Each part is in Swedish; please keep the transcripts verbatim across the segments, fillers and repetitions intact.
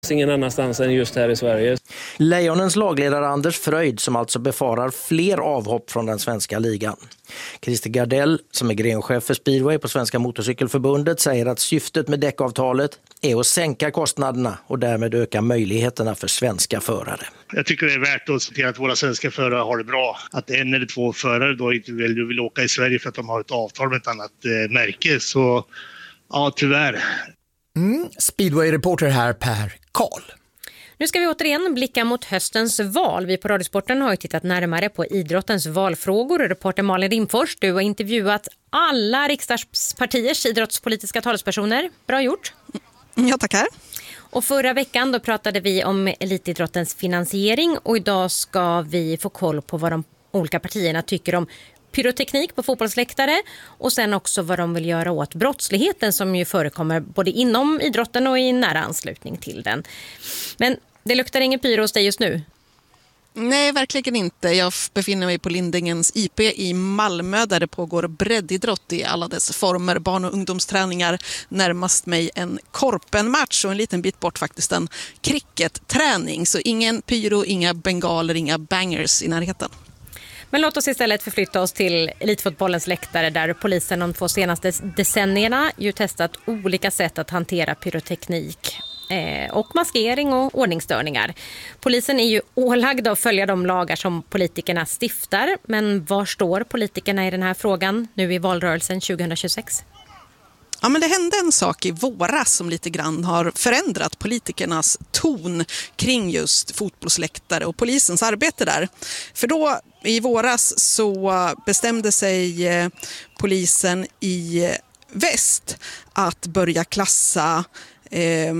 Ingen annanstans än just här i Sverige. Lejonens lagledare Anders Fröjd som alltså befarar fler avhopp från den svenska ligan. Christer Gardell som är grenchef för Speedway på Svenska Motorcykelförbundet säger att syftet med däckavtalet är att sänka kostnaderna och därmed öka möjligheterna för svenska förare. Jag tycker det är värt att se till att våra svenska förare har det bra. Att en eller två förare då inte vill, vill åka i Sverige för att de har ett avtal med ett annat eh, märke. Så ja, tyvärr. Mm, Speedway-reporter här Per Karl. Nu ska vi återigen blicka mot höstens val. Vi på Radiosporten har ju tittat närmare på idrottens valfrågor. Reporter Malin Rimfors, du har intervjuat alla riksdagspartiers idrottspolitiska talespersoner. Bra gjort. Ja, tackar. Och förra veckan då pratade vi om elitidrottens finansiering och idag ska vi få koll på vad de olika partierna tycker om pyroteknik på fotbollsläktare och sen också vad de vill göra åt brottsligheten som ju förekommer både inom idrotten och i nära anslutning till den. Men det luktar ingen pyro hos dig just nu? Nej, verkligen inte. Jag befinner mig på Lindängens I P i Malmö där det pågår breddidrott i alla dess former. Barn- och ungdomsträningar, närmast mig en korpenmatch och en liten bit bort faktiskt en cricketträning. Så ingen pyro, inga bengaler, inga bangers i närheten. Men låt oss istället förflytta oss till elitfotbollens läktare där polisen de två senaste decennierna ju testat olika sätt att hantera pyroteknik eh, och maskering och ordningsstörningar. Polisen är ju ålagd att följa de lagar som politikerna stiftar, men var står politikerna i den här frågan nu i valrörelsen tjugohundratjugosex? Ja, men det hände en sak i våras som lite grann har förändrat politikernas ton kring just fotbollsläktare och polisens arbete där. För då i våras så bestämde sig eh, polisen i väst att börja klassa eh,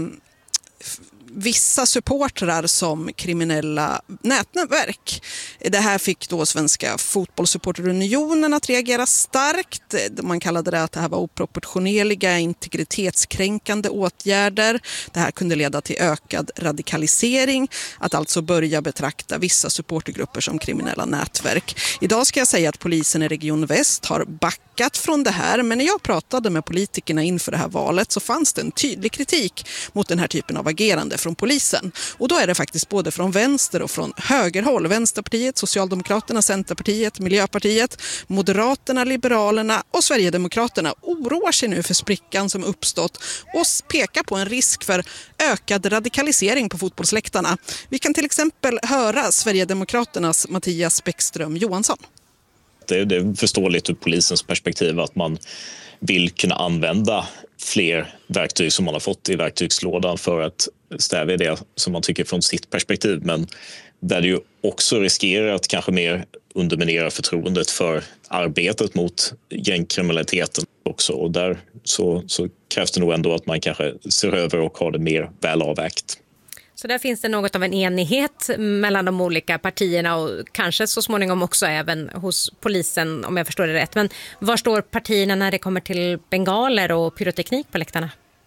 vissa supportrar som kriminella nätverk. Det här fick då Svenska fotbollssupporterunionen att reagera starkt. Man kallade det att det här var oproportionerliga, integritetskränkande åtgärder. Det här kunde leda till ökad radikalisering, att alltså börja betrakta vissa supportergrupper som kriminella nätverk. Idag ska jag säga att polisen i Region Väst har backat från det här, men när jag pratade med politikerna inför det här valet så fanns det en tydlig kritik mot den här typen av agerande från polisen. Och då är det faktiskt både från vänster och från högerhåll. Vänsterpartiet, Socialdemokraterna, Centerpartiet, Miljöpartiet, Moderaterna, Liberalerna och Sverigedemokraterna oroar sig nu för sprickan som uppstått och pekar på en risk för ökad radikalisering på fotbollsläktarna. Vi kan till exempel höra Sverigedemokraternas Mattias Bäckström Johansson. Det är förståeligt ur polisens perspektiv att man vill kunna använda fler verktyg som man har fått i verktygslådan för att stävja det som man tycker från sitt perspektiv, men där det ju också riskerar att kanske mer underminera förtroendet för arbetet mot gängkriminaliteten också, och där så, så krävs det nog ändå att man kanske ser över och har det mer väl avvägt. Så där finns det något av en enighet mellan de olika partierna och kanske så småningom också även hos polisen, om jag förstår det rätt. Men var står partierna när det kommer till bengaler och pyroteknik på läktarna?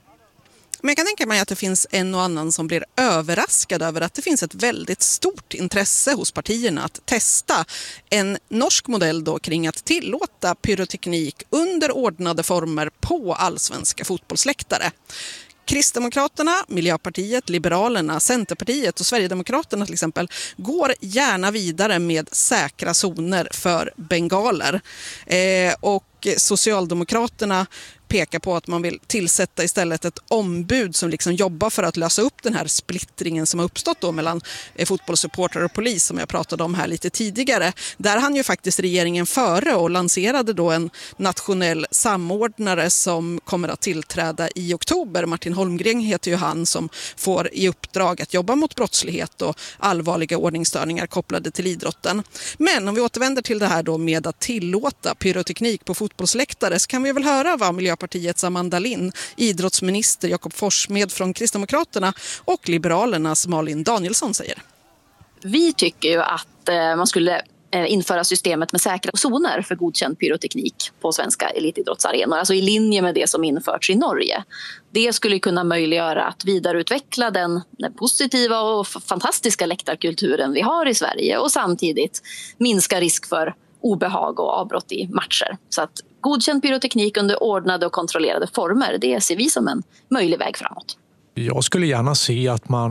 Men jag kan tänka mig att det finns en och annan som blir överraskad över att det finns ett väldigt stort intresse hos partierna att testa en norsk modell då kring att tillåta pyroteknik under ordnade former på allsvenska fotbollsläktare. Kristdemokraterna, Miljöpartiet, Liberalerna, Centerpartiet och Sverigedemokraterna till exempel går gärna vidare med säkra zoner för bengaler. Eh, och Socialdemokraterna pekar på att man vill tillsätta istället ett ombud som liksom jobbar för att lösa upp den här splittringen som har uppstått då mellan eh, fotbollssupportrar och polis som jag pratade om här lite tidigare. Där han ju faktiskt regeringen före och lanserade då en nationell samordnare som kommer att tillträda i oktober. Martin Holmgren heter ju han som får i uppdrag att jobba mot brottslighet och allvarliga ordningsstörningar kopplade till idrotten. Men om vi återvänder till det här då med att tillåta pyroteknik på fotbollsläktare så kan vi väl höra vad Miljöpartiets Amanda Lind, idrottsminister Jakob Forssmed från Kristdemokraterna och Liberalernas Malin Danielsson säger. Vi tycker ju att eh, man skulle eh, införa systemet med säkra zoner för godkänd pyroteknik på svenska elitidrottsarenor. Alltså i linje med det som införts i Norge. Det skulle kunna möjliggöra att vidareutveckla den, den positiva och f- fantastiska läktarkulturen vi har i Sverige och samtidigt minska risk för obehag och avbrott i matcher. Så att godkänd pyroteknik under ordnade och kontrollerade former, det ser vi som en möjlig väg framåt. Jag skulle gärna se att man